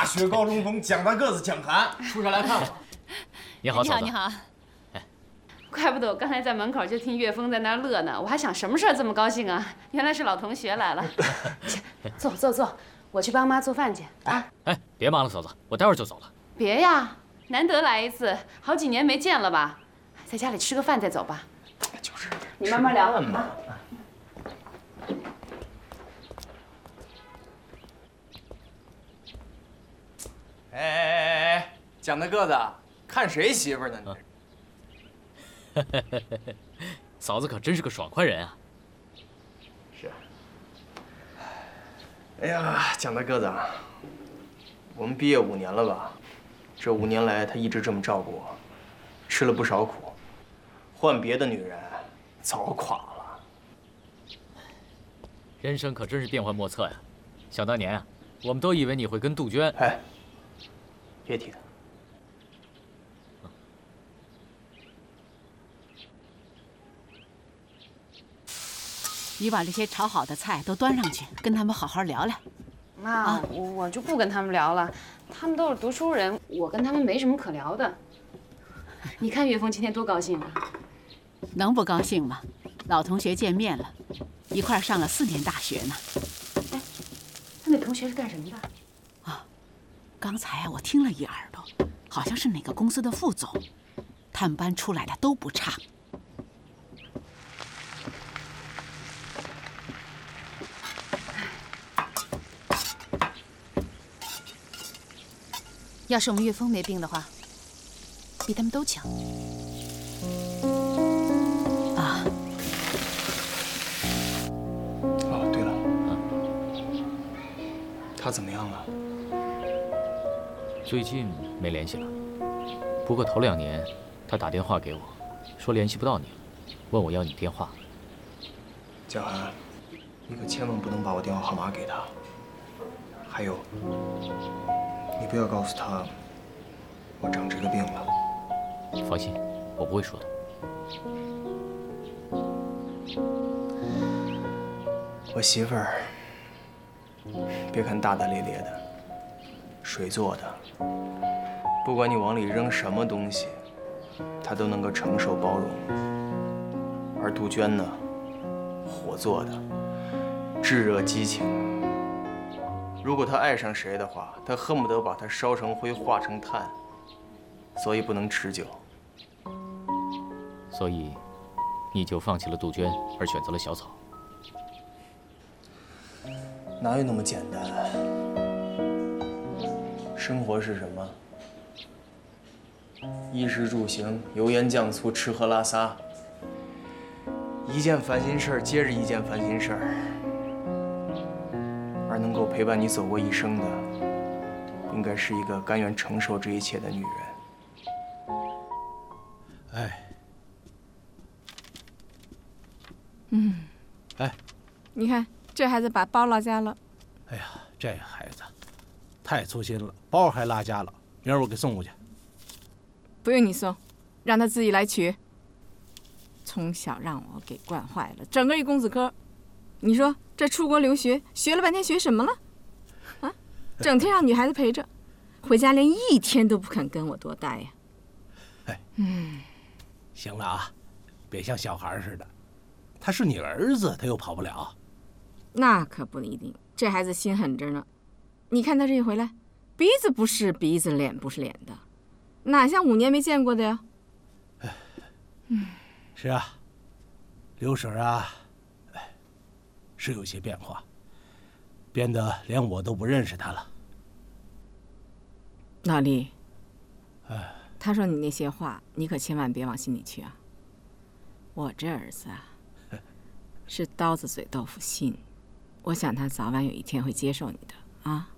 学高中锋蒋大个子蒋涵出山来看我。 你好，嫂子。 你好。 哎， 怪不得我刚才在门口就听岳峰在那儿乐呢，我还想什么事儿这么高兴啊？原来是老同学来了。坐，我去帮妈做饭去啊。 哎，别忙了，嫂子，我待会儿就走了。 别呀，难得来一次，好几年没见了吧？在家里吃个饭再走吧。 就是， 你慢慢聊嘛。 哎，蒋大个子，看谁媳妇呢？你嫂子可真是个爽快人啊！ 是。哎呀，蒋大个子，我们毕业5年了吧？这5年来，他一直这么照顾我，吃了不少苦。换别的女人，早垮了。 人生可真是变幻莫测呀！想当年啊，我们都以为你会跟杜鹃…… 哎，别提他。 你把这些炒好的菜都端上去，跟他们好好聊聊。 妈，我就不跟他们聊了，他们都是读书人，我跟他们没什么可聊的。你看岳峰今天多高兴啊！ 能不高兴吗？老同学见面了，一块上了4年大学呢。 哎，他那同学是干什么的？ 啊，刚才我听了一耳朵，好像是哪个公司的副总，他们班出来的都不差。 要是我们岳峰没病的话，比他们都强。 啊。 哦，对了，他怎么样了？ 最近没联系了，不过头2年，他打电话给我，说联系不到你，问我要你电话。 蒋涵，你可千万不能把我电话号码给他。还有，你不要告诉他我长这个病了。 放心，我不会说的。 我媳妇儿，别看大大咧咧的，水做的，不管你往里扔什么东西，她都能够承受包容。而杜鹃呢，火做的，炙热激情。如果她爱上谁的话，她恨不得把它烧成灰，化成炭，所以不能持久。 所以，你就放弃了杜鹃，而选择了小草。 哪有那么简单？生活是什么？衣食住行，油盐酱醋，吃喝拉撒，一件烦心事儿接着一件烦心事儿。而能够陪伴你走过一生的，应该是一个甘愿承受这一切的女人。 哎，哎， 你看这孩子把包落家了。 哎呀，这孩子太粗心了，包还落家了，明儿我给送过去。 不用你送，让他自己来取。从小让我给惯坏了，整个一公子哥。你说这出国留学学了半天学什么了？啊，整天让女孩子陪着，回家连1天都不肯跟我多待呀。 哎，行了啊，别像小孩似的。他是你儿子，他又跑不了。 那可不一定，这孩子心狠着呢。你看他这一回来，鼻子不是鼻子，脸不是脸的，哪像5年没见过的呀？ 是啊，刘婶啊，是有些变化，变得连我都不认识他了。 老李，他说你那些话，你可千万别往心里去啊。我这儿子啊，是刀子嘴豆腐心，我想他早晚有一天会接受你的啊。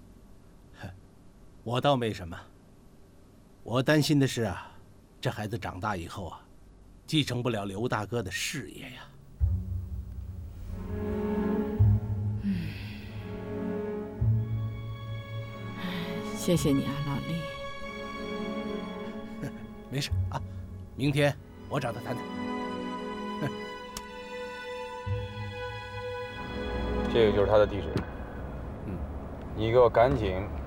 我倒没什么，我担心的是啊，这孩子长大以后啊，继承不了刘大哥的事业呀。 谢谢你啊，老李。 没事啊，明天我找他谈谈。 这个就是他的地址。你给我赶紧